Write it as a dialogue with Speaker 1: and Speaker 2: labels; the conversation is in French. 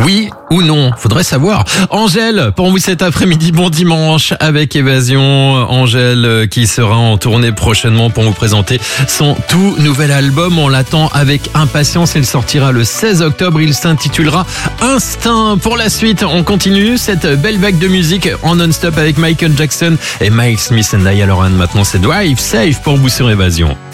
Speaker 1: Oui ou non? Faudrait savoir. Angèle, pour vous cet après-midi, bon dimanche avec Évasion. Angèle qui sera en tournée prochainement pour vous présenter son tout nouvel album. On l'attend avec impatience. Il sortira le 16 octobre. Il s'intitulera Instinct. Pour la suite, on continue cette belle vague de musique en non-stop avec Michael Jackson et Miles Smith et Niall Horan. Maintenant, c'est Drive Safe pour vous sur Évasion.